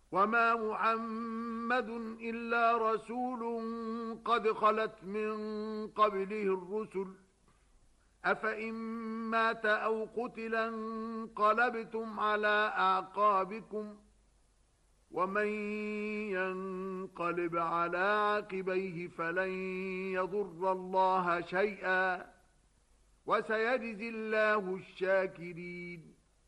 وما محمد إلا رسول قد خلت من قبله الرسل أفإن مات أو قتلا انقلبتم على أعقابكم ومن ينقلب على عقبيه فلن يضر الله شيئا وسيجزي الله الشاكرين